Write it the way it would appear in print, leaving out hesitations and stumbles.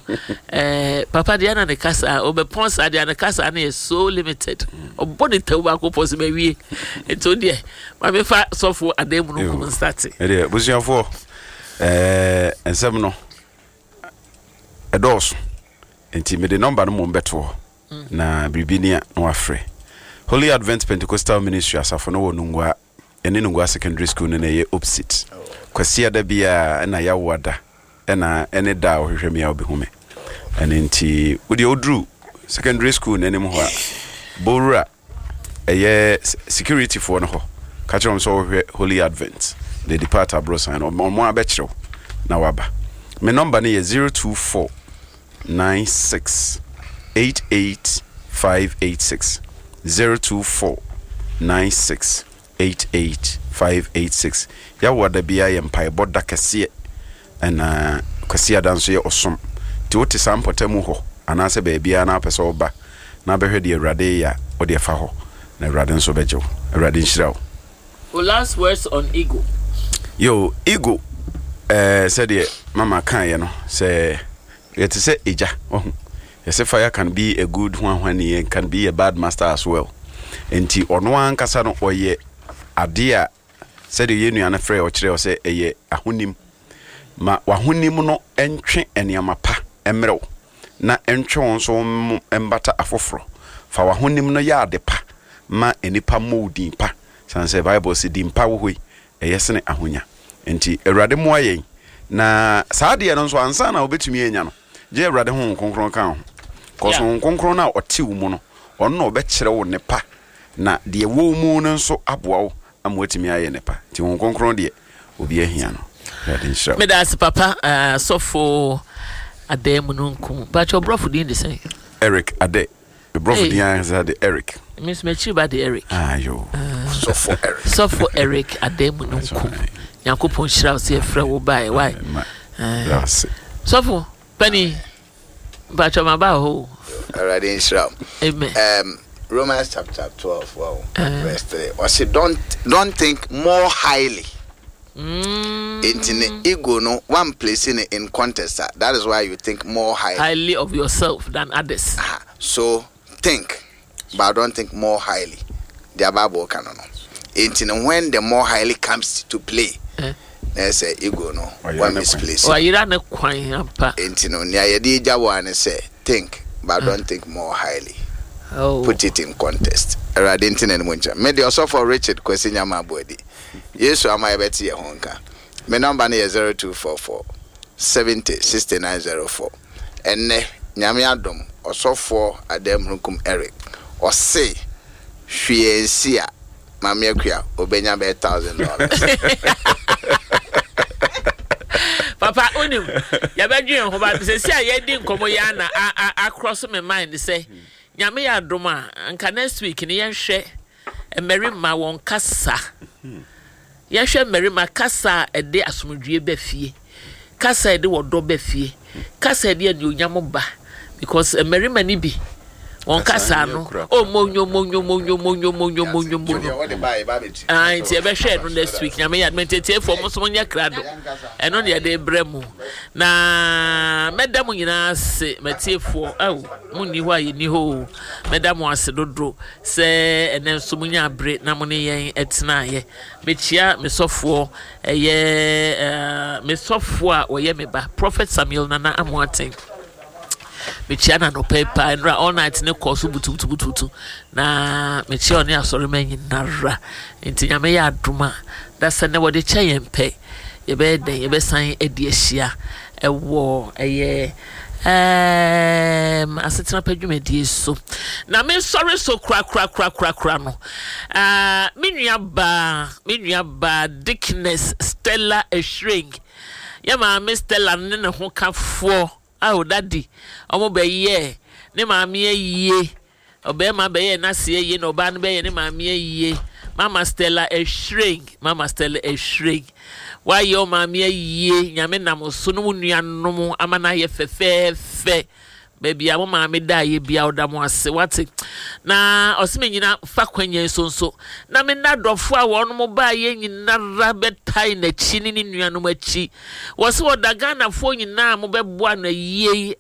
papa dia na ne kasa obepon dia na kasa na is so limited obodi tawba ko possible wie eto de ma me fa sofo adem no kum start e busiafo ensem no edos enti me de number no mo beto na bibinia no afre Holy Advent Pentecostal Ministry asafo no wonungwa ene nungwa secondary school ne ye opposite kwasia da bia na ya wada ena ene da ohwehwem ya obehume ene nti odi odru secondary school ne nim ho a bora eye security for no ho ka chom so Holy Advent the depart abroad and mo abechrew na waba me number ne ye 024 96 88586 024 96 88586 ya wada bia ye mpai boda kese na kwasi adanso ye osom ti wote sampotemu ho anase ba bia na pese oba na behwe de awrade ya ode fa ho na awrade nso bejew awrade nshiraw. Last words on ego. Yo ego said the mama kan ye no say it is eja oh yes fire can be a good one when he can be a bad master as well. Enti ono ankasa no oye ade a said ye nuane frɛ o kyerɛ o sɛ eye ahonim ma wahonim no entwe eniama pa emrew na entwe wonso embata afoforo fa wahonim no ya ade pa ma enipa modin pa sanse bible se dimpa wo hoi eyesene ahonya enti awrade mo ayen na saade no nso ansa na obetumi enya no je awrade ho konkron kan ho koso konkron na otiw mu no onno obekere wo ne pa na de wo mu no nso aboa wo amwatimi aye ne pa ti ho konkron de obi ahia no me das papa sofo adem nunkum but your brother din the same Eric Ade the brother din Ade Eric miss me chiba de Eric yo sofo Eric adem nunkum yakopon shira se frɛ wo bai why sofo penny but your maba ho already in shira amen Romans chapter 12 verse 3 was it don't think more highly. In ego no one place in contest that is why you think more highly of yourself than others. So think but don't think more highly. The Bible canon. When the more highly comes to play, there's a ego no one misplaced. Why you ran a quine ampa? Say think but don't think more highly. Oh. Put it in contest. Radintin and Muncha. Made yourself for Richard question my body. Yes, so am I better here, Honka. My number is 0244 70 6904. And Nyamiadum or so for Adem Runkum Eric or say she is here. Mamma Quia, Obenya $1,000. Papa Unim, Yabadrian, who about to say, I didn't come Yana across my mind to say, Nyamiaduma, and can next week in the share and marry my one cassa. Yasha Mary Macassa a day asumudrie befie. Casa de wodo befie. Casa de you yamoba because a merry manibi. One casa no. Oh monyo. It's a share on this week. I may admit it for Mosonia Crado. And on the day bremu. Na Madame Yina say Mattia for Muni why you know Madame was do say and then Sumunya bread namoni etna Michia me sofo me sofo or yemeba Prophet Samuel Nana Amwating. Michiana no paper and all night no course butu na Michiana sorry men nara into Yamea Druma. That's a never the chain pay. Ye bed, ye be sign a dear shia, a war, a year. I said, not pay you, dear so. Now, me sorry so crack no. Minya ba Dickness Stella a shrink. Yama Miss Stella Nina who come for. Oh, daddy, omo be ye, ne maami ye, obe ma be ye na sie ye no ba no be ye ne maami ye. Mama Stella a shrink. Why your maami ye, nyame na mo so no nuanom amana ye fe. Baby, I want my die be out of one say what's it. Na osime nyina fa kwanye so. Na me na dofo a won mo ba ye nyina rabbit tie na chi ni nuanom achi. Wo se wo daga na fo nyina mo beboa na ye